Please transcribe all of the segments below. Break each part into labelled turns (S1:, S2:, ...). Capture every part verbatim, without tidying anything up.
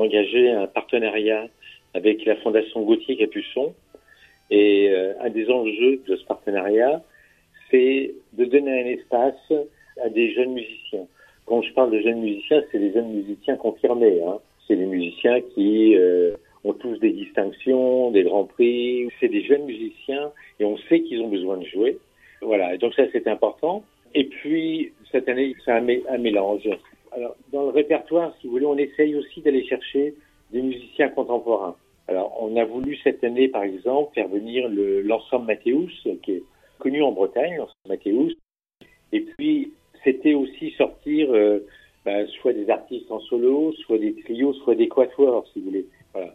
S1: engagé un partenariat avec la Fondation Gauthier-Capuçon. Et euh, un des enjeux de ce partenariat, c'est de donner un espace à des jeunes musiciens. Quand je parle de jeunes musiciens, c'est des jeunes musiciens confirmés. Hein. C'est des musiciens qui euh, ont tous des distinctions, des grands prix. C'est des jeunes musiciens et on sait qu'ils ont besoin de jouer. Voilà, et donc ça c'est important. Et puis cette année, c'est un, mé- un mélange. Alors dans le répertoire, si vous voulez, on essaye aussi d'aller chercher des musiciens contemporains. Alors on a voulu cette année, par exemple, faire venir le, l'ensemble Mathéus, qui est connu en Bretagne, l'ensemble Mathéus. Et puis c'était aussi sortir euh, bah, soit des artistes en solo, soit des trios, soit des quatuors, si vous voulez. Voilà.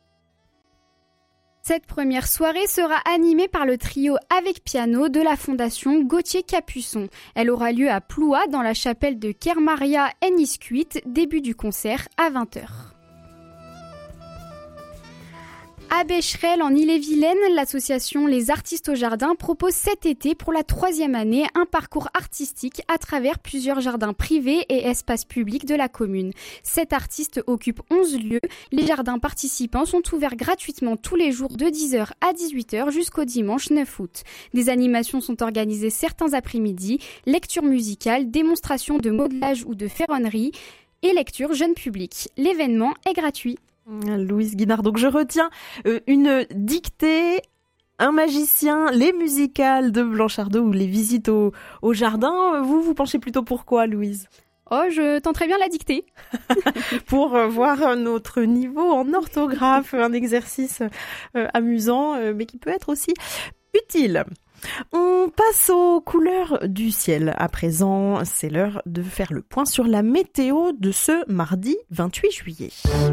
S2: Cette première soirée sera animée par le trio avec piano de la Fondation Gauthier-Capuçon. Elle aura lieu à Ploua, dans la chapelle de Kermaria en Iscuit, début du concert à vingt heures. À Becherel, en Ille-et-Vilaine, l'association Les Artistes au Jardin propose cet été, pour la troisième année, un parcours artistique à travers plusieurs jardins privés et espaces publics de la commune. Sept artistes occupent onze lieux. Les jardins participants sont ouverts gratuitement tous les jours de dix heures à dix-huit heures jusqu'au dimanche neuf août. Des animations sont organisées certains après-midi, lecture musicale, démonstration de modelage ou de ferronnerie et lecture jeune public. L'événement est gratuit.
S3: Louise Guinard, donc je retiens euh, une dictée, un magicien, les musicales de Blanchardot ou les visites au, au jardin. Vous, vous penchez plutôt pour quoi, Louise ?
S2: Oh, je tenterai bien la dictée.
S3: Pour euh, voir notre niveau en orthographe, un exercice euh, amusant, euh, mais qui peut être aussi utile. On passe aux couleurs du ciel. À présent, c'est l'heure de faire le point sur la météo de ce mardi vingt-huit juillet.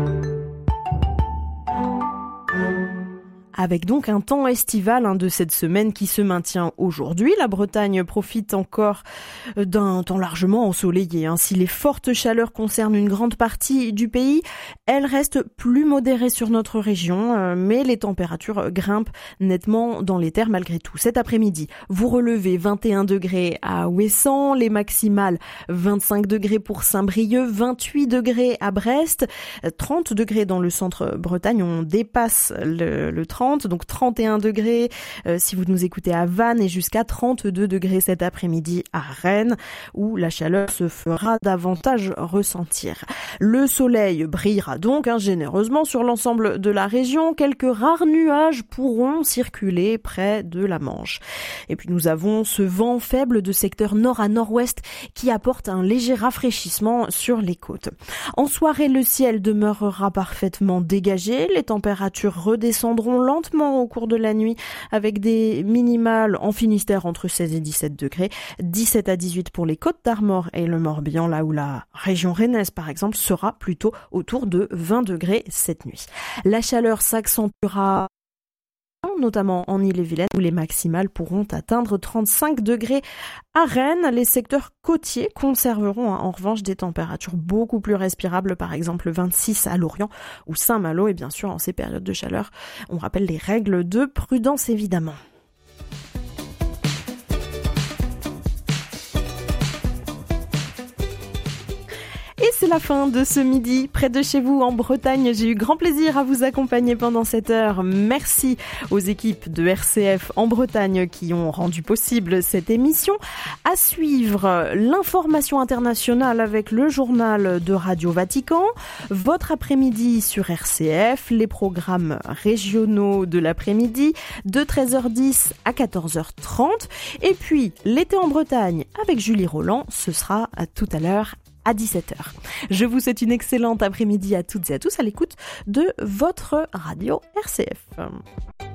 S3: Avec donc un temps estival hein, de cette semaine qui se maintient aujourd'hui. La Bretagne profite encore d'un temps largement ensoleillé. Hein. Si les fortes chaleurs concernent une grande partie du pays, elles restent plus modérées sur notre région, euh, mais les températures grimpent nettement dans les terres malgré tout. Cet après-midi, vous relevez vingt et un degrés à Ouessant, les maximales vingt-cinq degrés pour Saint-Brieuc, vingt-huit degrés à Brest, trente degrés dans le centre Bretagne. On dépasse le, le trente. Donc trente et un degrés euh, si vous nous écoutez à Vannes et jusqu'à trente-deux degrés cet après-midi à Rennes où la chaleur se fera davantage ressentir. Le soleil brillera donc hein, généreusement sur l'ensemble de la région. Quelques rares nuages pourront circuler près de la Manche. Et puis nous avons ce vent faible de secteur nord à nord-ouest qui apporte un léger rafraîchissement sur les côtes. En soirée, le ciel demeurera parfaitement dégagé. Les températures redescendront lentement au cours de la nuit avec des minimales en Finistère entre seize et dix-sept degrés, dix-sept à dix-huit pour les Côtes d'Armor et le Morbihan, là où la région rennaise par exemple sera plutôt autour de vingt degrés cette nuit. La chaleur s'accentuera notamment en Ille-et-Vilaine où les maximales pourront atteindre trente-cinq degrés à Rennes. Les secteurs côtiers conserveront hein, en revanche des températures beaucoup plus respirables, par exemple vingt-six à Lorient ou Saint-Malo. Et bien sûr, en ces périodes de chaleur, on rappelle les règles de prudence évidemment. Et c'est la fin de ce midi près de chez vous en Bretagne. J'ai eu grand plaisir à vous accompagner pendant cette heure. Merci aux équipes de R C F en Bretagne qui ont rendu possible cette émission. À suivre, l'information internationale avec le journal de Radio Vatican. Votre après-midi sur R C F, les programmes régionaux de l'après-midi de treize heures dix à quatorze heures trente. Et puis, l'été en Bretagne avec Julie Roland, ce sera à tout à l'heure à dix-sept heures. Je vous souhaite une excellente après-midi à toutes et à tous à l'écoute de votre radio R C F.